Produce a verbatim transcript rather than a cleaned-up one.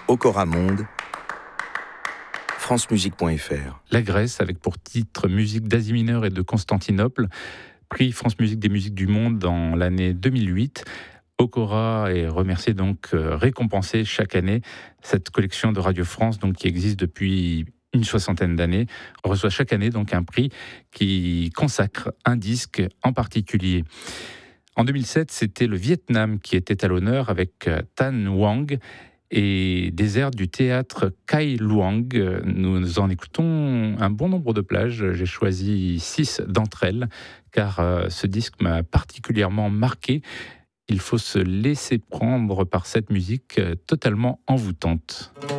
Okora Monde, francemusique point f r. La Grèce, avec pour titre musique d'Asie mineure et de Constantinople, prix France Musique des musiques du monde dans l'année deux mille huit. Okora est remercié, donc euh, récompensé chaque année. Cette collection de Radio France, donc, qui existe depuis une soixantaine d'années, reçoit chaque année donc un prix qui consacre un disque en particulier. En deux mille sept, c'était le Vietnam qui était à l'honneur avec Tan Hoang et des airs du théâtre Cai Luang. Nous en écoutons un bon nombre de plages. J'ai choisi six d'entre elles car ce disque m'a particulièrement marqué. Il faut se laisser prendre par cette musique totalement envoûtante.